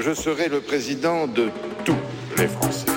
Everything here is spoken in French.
je serai le président de tous les Français.